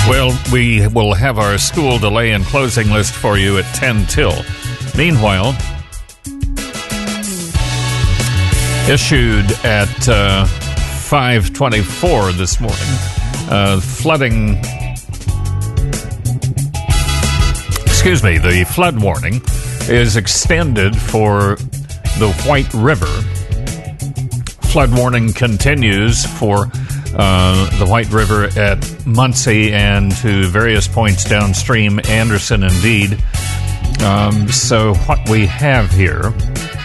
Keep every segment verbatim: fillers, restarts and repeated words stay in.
Well, we will have our school delay and closing list for you at ten till. Meanwhile, issued at uh, five twenty-four this morning, uh, flooding... Excuse me, the flood warning is extended for the White River. Flood warning continues for uh, the White River at Muncie and to various points downstream, Anderson indeed. Um, so what we have here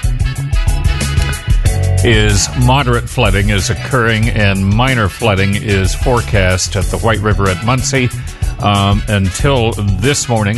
is moderate flooding is occurring and minor flooding is forecast at the White River at Muncie um, until this morning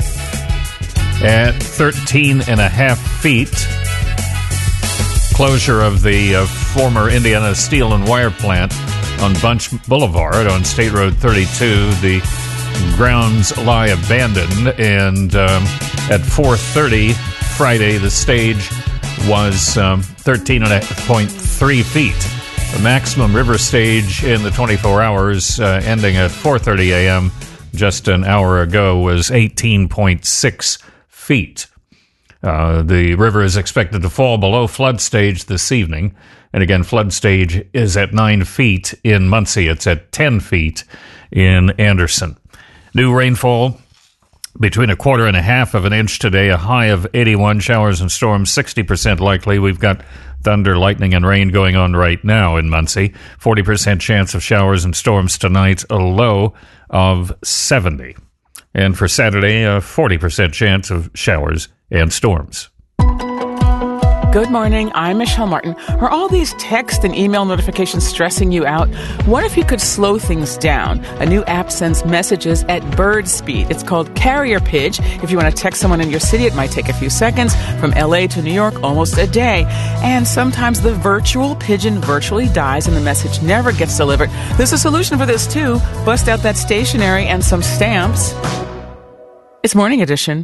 at thirteen and a half feet. Closure of the uh, former Indiana Steel and Wire plant on Bunch Boulevard on State Road thirty-two. The grounds lie abandoned, and um, at four thirty Friday, the stage was um, thirteen point three feet. The maximum river stage in the twenty-four hours uh, ending at four thirty a.m. just an hour ago was eighteen point six feet. Uh, the river is expected to fall below flood stage this evening. And again, flood stage is at nine feet in Muncie. It's at ten feet in Anderson. New rainfall between a quarter and a half of an inch today, a high of eighty-one. Showers and storms, sixty percent likely. We've got thunder, lightning, and rain going on right now in Muncie. forty percent chance of showers and storms tonight, a low of seventy. And for Saturday, a forty percent chance of showers and storms. Good morning, I'm Michelle Martin. Are all these text and email notifications stressing you out? What if you could slow things down? A new app sends messages at bird speed. It's called Carrier Pidge. If you want to text someone in your city, it might take a few seconds. From L A to New York, almost a day. And sometimes the virtual pigeon virtually dies and the message never gets delivered. There's a solution for this too. Bust out that stationery and some stamps. It's Morning Edition.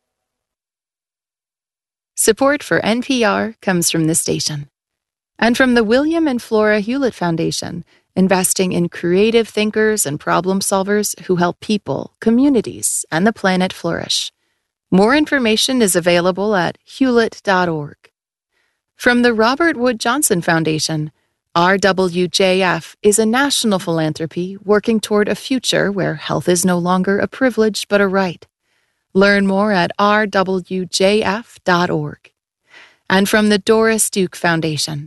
Support for N P R comes from this station and from the William and Flora Hewlett Foundation, investing in creative thinkers and problem solvers who help people, communities, and the planet flourish. More information is available at hewlett dot org. From the Robert Wood Johnson Foundation, R W J F is a national philanthropy working toward a future where health is no longer a privilege but a right. Learn more at r w j f dot org. And from the Doris Duke Foundation.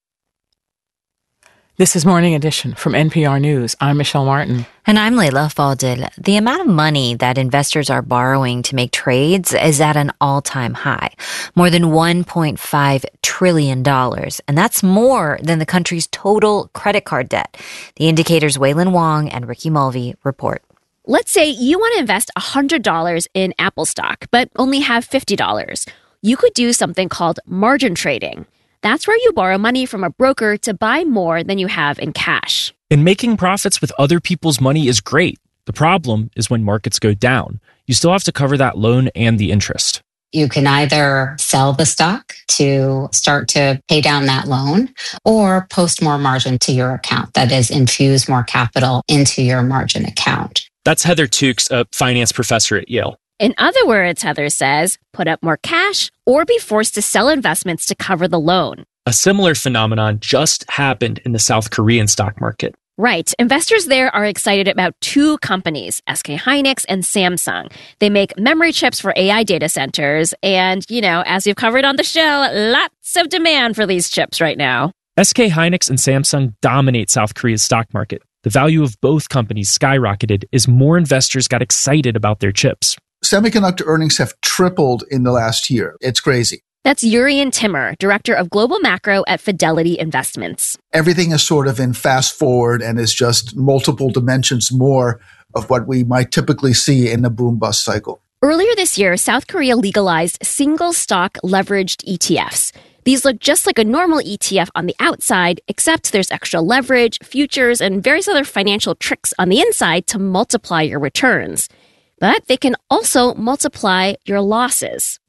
This is Morning Edition from N P R News. I'm Michelle Martin. And I'm Leila Fadil. The amount of money that investors are borrowing to make trades is at an all-time high, more than one point five trillion dollars. And that's more than the country's total credit card debt. The Indicator's Waylon Wong and Ricky Mulvey report. Let's say you want to invest one hundred dollars in Apple stock, but only have fifty dollars. You could do something called margin trading. That's where you borrow money from a broker to buy more than you have in cash. And making profits with other people's money is great. The problem is when markets go down. You still have to cover that loan and the interest. You can either sell the stock to start to pay down that loan or post more margin to your account. That is, infuse more capital into your margin account. That's Heather Tukes, a finance professor at Yale. In other words, Heather says, put up more cash or be forced to sell investments to cover the loan. A similar phenomenon just happened in the South Korean stock market. Right. Investors there are excited about two companies, S K Hynix and Samsung. They make memory chips for A I data centers. And, you know, as you've covered on the show, lots of demand for these chips right now. S K Hynix and Samsung dominate South Korea's stock market. The value of both companies skyrocketed as more investors got excited about their chips. Semiconductor earnings have tripled in the last year. It's crazy. That's Urian Timmer, Director of Global Macro at Fidelity Investments. Everything is sort of in fast forward and is just multiple dimensions more of what we might typically see in a boom-bust cycle. Earlier this year, South Korea legalized single-stock leveraged E T Fs. These look just like a normal E T F on the outside, except there's extra leverage, futures, and various other financial tricks on the inside to multiply your returns. But they can also multiply your losses.